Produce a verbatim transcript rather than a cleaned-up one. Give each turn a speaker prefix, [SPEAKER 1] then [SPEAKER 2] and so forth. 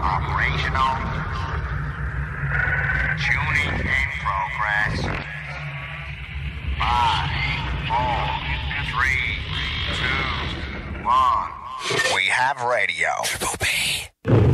[SPEAKER 1] Operational. Tuning in progress. Five, four, three, two, one. We have radio. Triple B.